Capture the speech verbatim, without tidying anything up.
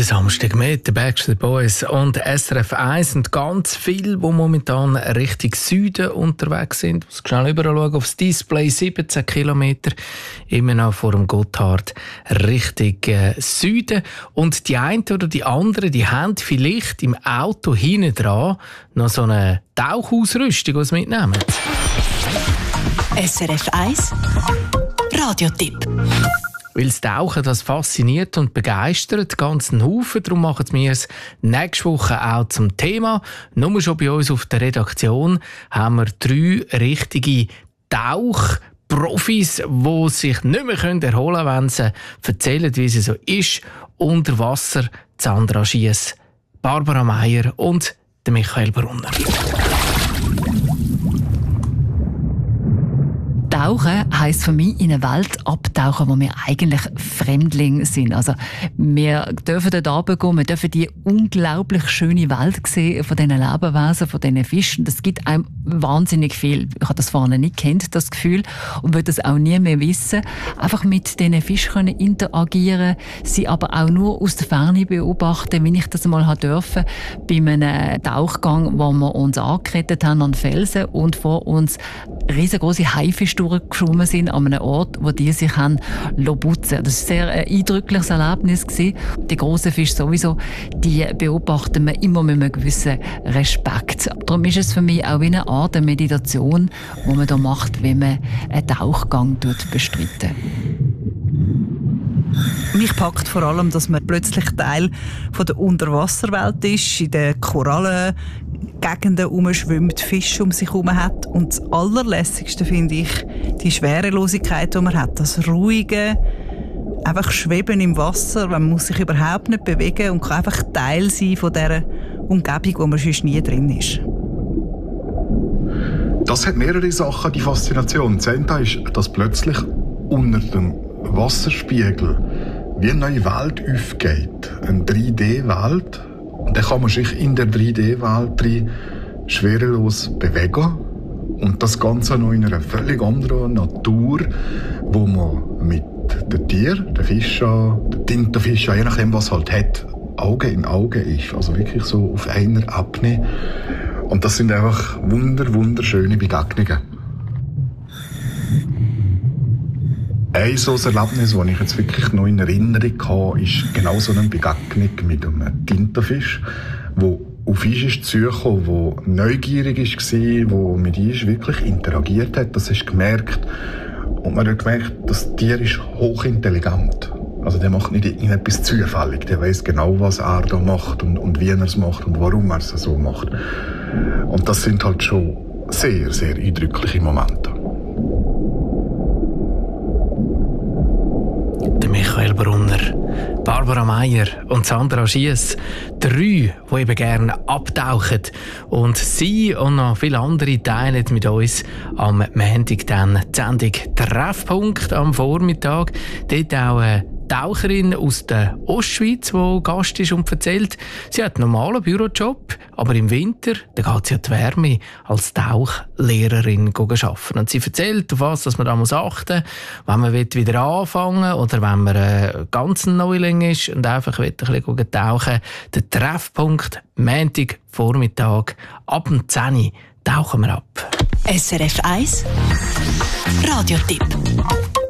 Der Samstag mit den Backstreet Boys und S R F eins und ganz viele, die momentan Richtung Süden unterwegs sind. Ich muss schnell überschauen aufs Display, siebzehn Kilometer, immer noch vor dem Gotthard Richtung äh, Süden. Und die eine oder die andere, die haben vielleicht im Auto hinten dran noch so eine Tauchausrüstung, die sie mitnehmen. S R F eins Radiotipp. Weil das Tauchen das fasziniert und begeistert, ganz einen Haufen. Darum machen wir es nächste Woche auch zum Thema. Nur schon bei uns auf der Redaktion haben wir drei richtige Tauchprofis, die sich nicht mehr erholen können, wenn sie erzählen, wie es so ist. Unter Wasser Sandra Schiess, Barbara Meier und Michael Brunner. Tauchen heisst für mich in eine Welt abtauchen, wo wir eigentlich Fremdlinge sind. Also wir dürfen dort runtergehen, wir dürfen die unglaublich schöne Welt sehen von diesen Lebewesen, von diesen Fischen. Das gibt einem wahnsinnig viel. Ich habe das vorne nicht kennt, das Gefühl, und will das auch nie mehr wissen. Einfach mit diesen Fischen können interagieren, sie aber auch nur aus der Ferne beobachten, wie ich das mal durfte, bei einem Tauchgang, wo wir uns angekettet haben an Felsen und vor uns riesengroße Haifische durchgeschwommen sind an einem Ort, wo die sich haben putzen. Das war sehr ein eindrückliches Erlebnis gewesen. Die grossen Fische sowieso, die beobachten wir immer mit einem gewissen Respekt. Darum ist es für mich auch wie eine Art der Meditation, die man da macht, wenn man einen Tauchgang bestreitet. Mich packt vor allem, dass man plötzlich Teil von der Unterwasserwelt ist, in den Korallengegenden rumschwimmt, Fische um sich herum hat. Und das Allerlässigste finde ich die Schwerelosigkeit, die man hat. Das Ruhige, einfach schweben im Wasser, man muss sich überhaupt nicht bewegen und kann einfach Teil sein von dieser Umgebung, wo man sonst nie drin ist. Das hat mehrere Sachen, die Faszination. Das eine ist, dass plötzlich unter dem Wasserspiegel wie eine neue Welt aufgeht. Eine drei D-Welt. Und dann kann man sich in der drei D-Welt schwerelos bewegen. Und das Ganze noch in einer völlig anderen Natur, wo man mit den Tieren, den Fischen, den Tintenfischen, je nachdem was halt hat, Auge in Auge ist. Also wirklich so auf einer Ebene. Und das sind einfach wunder, wunderschöne Begegnungen. Ein so ein Erlebnis, das ich jetzt wirklich noch in Erinnerung habe, ist genau so eine Begegnung mit einem Tintenfisch, der auf Fisch ist zugekommen, der neugierig war, der mit uns wirklich interagiert hat. Das hast du gemerkt. Und man hat gemerkt, das Tier ist hochintelligent. Also der macht nicht irgendetwas zufällig. Der weiß genau, was er da macht und, und wie er es macht und warum er es so macht. Und das sind halt schon sehr, sehr eindrückliche Momente. Michael Brunner, Barbara Meier und Sandra Schiess. Drei, die eben gerne abtauchen. Und sie und noch viele andere teilen mit uns am Montag dann die Sendung Treffpunkt am Vormittag. Dort auch eine Taucherin aus der Ostschweiz, die Gast ist und erzählt, sie hat einen normalen Bürojob, aber im Winter da geht sie an die Wärme als Tauchlehrerin arbeiten. Und sie erzählt, auf was dass man da muss achten muss, wenn man wieder anfangen will oder wenn man ein ganz Neuling ist und einfach ein bisschen tauchen will. Der Treffpunkt, Montag, Vormittag, ab dem zehn Uhr tauchen wir ab. S R F eins Radiotipp.